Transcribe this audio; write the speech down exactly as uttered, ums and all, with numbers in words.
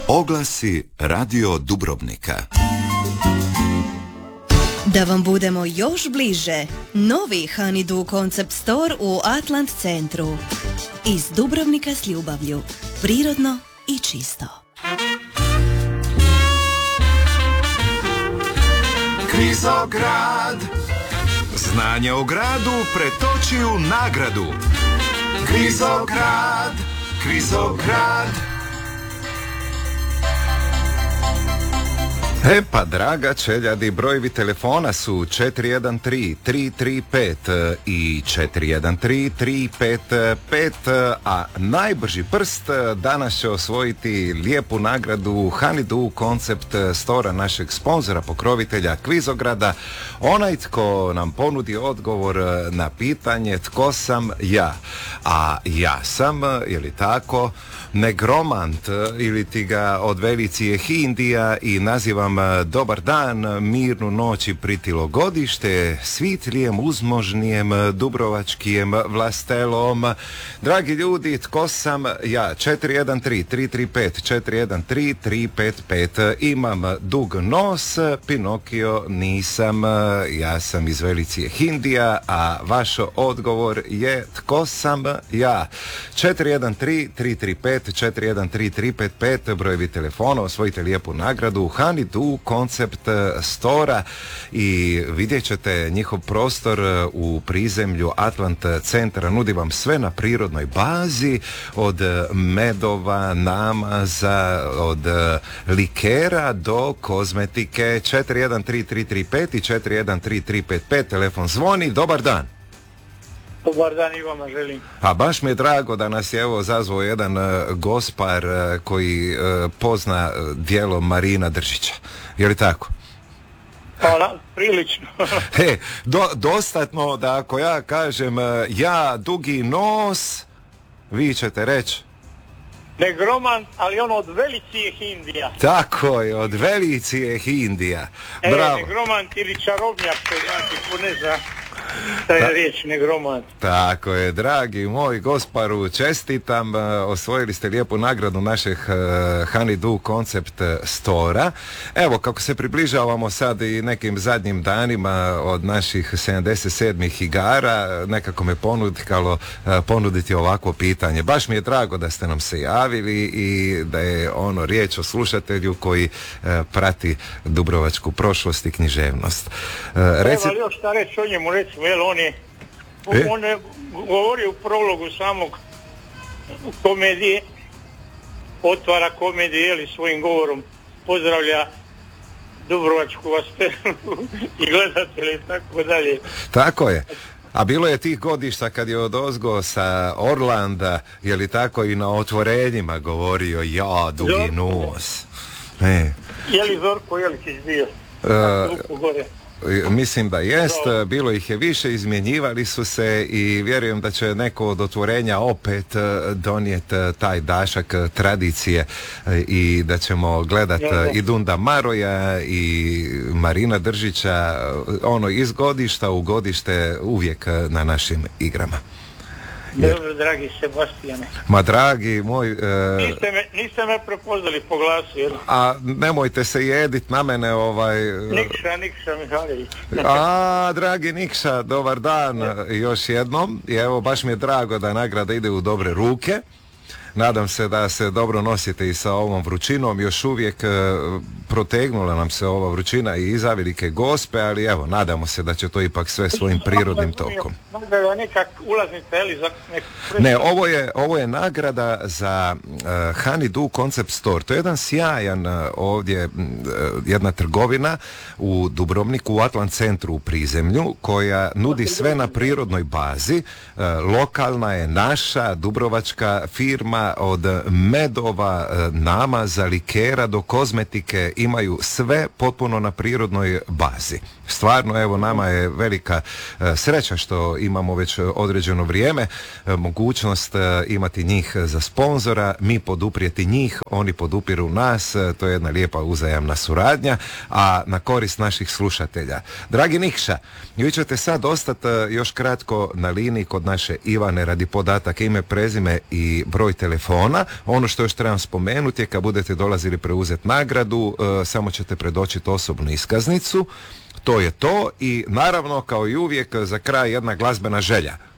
Oglasi Radio Dubrovnika. Da vam budemo još bliže, novi Honeydew Concept Store u Atlant centru. Iz Dubrovnika s ljubavlju, prirodno i čisto. Kvizograd. Znanje o gradu pretoči u nagradu. Kvizograd, Kvizograd. E pa, draga čeljadi, brojevi telefona su četiri jedan tri tri tri pet i četiri jedan tri tri pet pet, a najbrži prst danas će osvojiti lijepu nagradu Honeydew Concept Stora, našeg sponzora, pokrovitelja Kvizograda, onaj tko nam ponudi odgovor na pitanje tko sam ja. A ja sam, je li tako, negromant, ili ti ga od velicije Hindija, i nazivam dobar dan, mirnu noć i pritilo godište, svitlijem, uzmožnijem, dubrovačkijem vlastelom. Dragi ljudi, tko sam ja? četiri jedan tri tri tri pet četiri jedan tri tri pet pet. Imam dug nos, Pinokio nisam, ja sam iz velicije Hindija, a vaš odgovor je tko sam ja? četiri jedan tri tri tri pet četiri jedan tri tri pet pet, brojevi telefona, osvojite lijepu nagradu Honeydew Concept Stora i vidjet ćete njihov prostor u prizemlju Atlant centra. Nudi vam sve na prirodnoj bazi, od medova, namaza, od likera do kozmetike. Četiri jedan tri tri tri pet i četiri jedan tri tri pet pet, telefon zvoni. Dobar dan. Dobar dan i vama želim. A baš mi je drago da nas je evo zazvao jedan uh, gospar uh, koji uh, pozna uh, djelo Marina Držića. Je li tako? Hvala, prilično. He, do, dostatno da ako ja kažem uh, ja dugi nos, vi ćete reći? Negroman, ali ono od velicije Hindija. Tako je, od velicije Hindija. E, bravo. negroman ili čarobnjak, to znači ko ne zna šta je Ta, riječ negroman. Tako je, dragi moj gosparu, čestitam, osvojili ste lijepu nagradu našeg uh, Honeydew Concept Stora. Evo, kako se približavamo sad i nekim zadnjim danima od naših sedamdeset sedmih igara, nekako me ponudilo uh, ponuditi ovakvo pitanje. Baš mi je drago da ste nam se javili i da je ono riječ o slušatelju koji uh, prati dubrovačku prošlost i književnost. Uh, reci... Evo li još šta reći o njemu, recimo, jel on je e? on je govorio u prologu samog komedije, otvara komedije, jel, svojim govorom pozdravlja dubrovačku vlastelu i gledatelje i tako dalje. Tako je. A bilo je tih godišta kad je odozgo sa Orlanda, je li tako, i na otvorenjima govorio ja dugi Zorko. Nos. E. Je li Zorko Jeličić bio? Uh, gore. Mislim da jest, bilo ih je više, izmjenjivali su se i vjerujem da će neko od otvorenja opet donijeti taj dašak tradicije i da ćemo gledati i Dunda Maroja i Marina Držića, ono, iz godišta u godište uvijek na našim igrama. Jer... Dobro, dragi Sebastijane. Ma dragi moj... E... Niste, me, niste me prepoznali po glasu, jel? A nemojte se jedit na mene, ovaj... Nikša, Nikša Mihajlović. A, dragi Nikša, dobar dan još jednom. I evo, baš mi je drago da nagrada ide u dobre ruke. Nadam se da se dobro nosite i sa ovom vrućinom. Još uvijek e, protegnula nam se ova vrućina i iza Velike Gospe, ali evo, nadamo se da će to ipak sve svojim prirodnim tokom. Ne, ovo je, ovo je nagrada za uh, Honeydew Concept Store. To je jedan sjajan uh, ovdje, uh, jedna trgovina u Dubrovniku, u Atlant centru u prizemlju, koja nudi sve na prirodnoj bazi. Uh, lokalna je, naša, dubrovačka firma, od medova, namaza, likera do kozmetike, imaju sve potpuno na prirodnoj bazi. Stvarno, evo, nama je velika e, sreća što imamo već određeno vrijeme e, mogućnost e, imati njih za sponzora, mi poduprijeti njih, oni podupiru nas, e, to je jedna lijepa uzajamna suradnja, a na korist naših slušatelja. Dragi Nikša, vi ćete sad ostati e, još kratko na liniji kod naše Ivane radi podataka, ime, prezime i broj telefona telefona. Ono što još trebam spomenuti je kad budete dolazili preuzeti nagradu, e, samo ćete predočiti osobnu iskaznicu. To je to i naravno kao i uvijek za kraj jedna glazbena želja.